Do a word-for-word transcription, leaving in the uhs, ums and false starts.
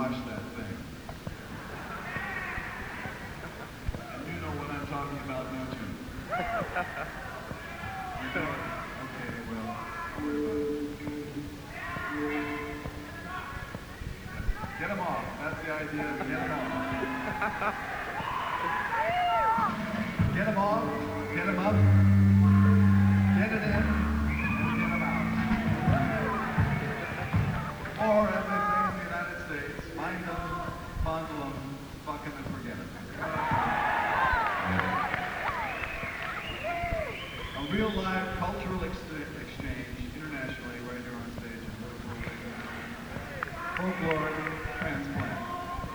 wash that thing. And you know what I'm talking about, don't you? You don't? Okay, well, don't worry about it. Get them off. That's the idea. Get them off. Get them off. Get them up. Get it in. And get them out. Or, as they say in the United States, mind them, fondle them, fuck them, and forget it. A real live cultural